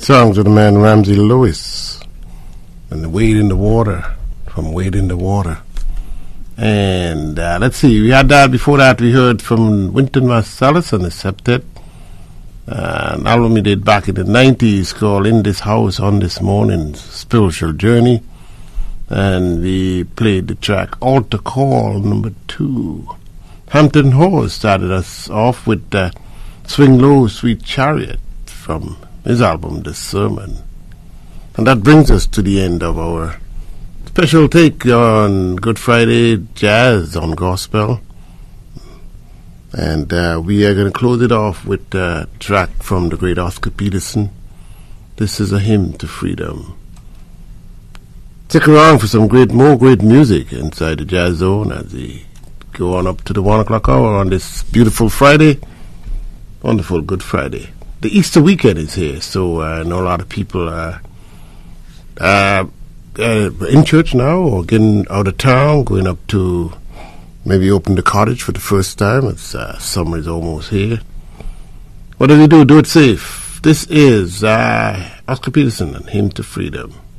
Songs of the man Ramsey Lewis and Wade in the Water, from Wade in the Water. And let's see, we had that. Before that we heard from Wynton Marsalis and the Septet, an album he did back in the 90s called In This House on This Morning, Spiritual Journey. And we played the track Altar Call number 2. Hampton Hall started us off with Swing Low, Sweet Chariot from his album, The Sermon. And that brings us to the end of our special take on Good Friday Jazz on Gospel. And we are going to close it off with a track from the great Oscar Peterson. This is a hymn to freedom. Stick around for some more great music inside the Jazz Zone as we go on up to the 1 o'clock hour on this beautiful Friday. Wonderful Good Friday. The Easter weekend is here, so I know a lot of people are in church now or getting out of town, going up to maybe open the cottage for the first time. It's summer is almost here. Whatever you do it safe. This is Oscar Peterson and Hymn to Freedom.